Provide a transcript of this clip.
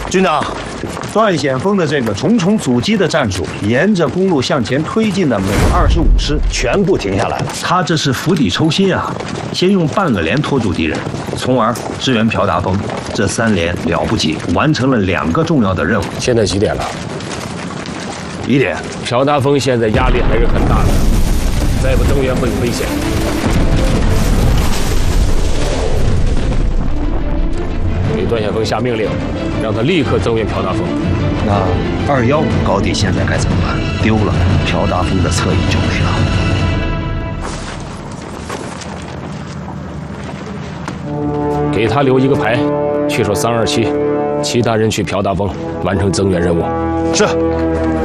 军长，断险峰的这个重重阻击的战术，沿着公路向前推进的每25师全部停下来了。他这是釜底抽薪啊！先用半个连拖住敌人，从而支援朴达峰。这3连了不起，完成了2个重要的任务。 现在几点了 1点。 朴达峰现在压力还是很大的，再不增援会有危险。给段显峰下命令，让他立刻增援朴达峰。 那215高地现在该怎么办？丢了，朴达峰的侧翼就没了。 给他留一个排，去守327，其他人去朴达峰完成增援任务。 是。